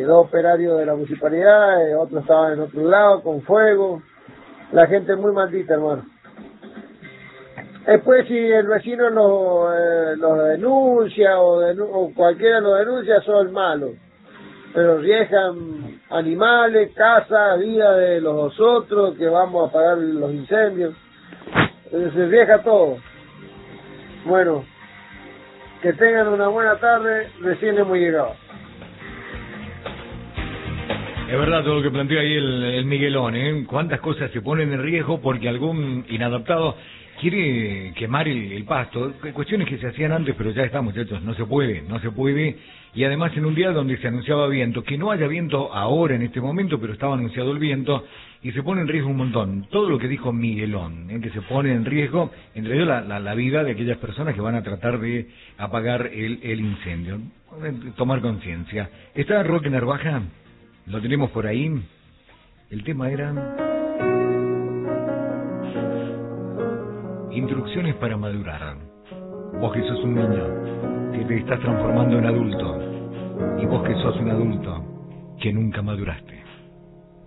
2 operarios de la municipalidad, otros estaban en otro lado con fuego. La gente muy maldita, hermano. Después si el vecino los denuncia o cualquiera los denuncia, son malos. Pero riesgan animales, casas, vida de los otros, que vamos a apagar los incendios. Se riesga todo. Bueno, que tengan una buena tarde, recién hemos llegado. Es verdad todo lo que plantea ahí el Miguelón, ¿eh? Cuántas cosas se ponen en riesgo porque algún inadaptado quiere quemar el pasto. Cuestiones que se hacían antes, pero ya está, muchachos, no se puede. Y además en un día donde se anunciaba viento, que no haya viento ahora en este momento, pero estaba anunciado el viento, y se pone en riesgo un montón. Todo lo que dijo Miguelón, que se pone en riesgo, entre ellos la vida de aquellas personas que van a tratar de apagar el incendio. Tomar conciencia. ¿Está Roque Narvaja? Lo tenemos por ahí. El tema era instrucciones para madurar. Vos que sos un niño, que te estás transformando en adulto, y vos que sos un adulto, que nunca maduraste.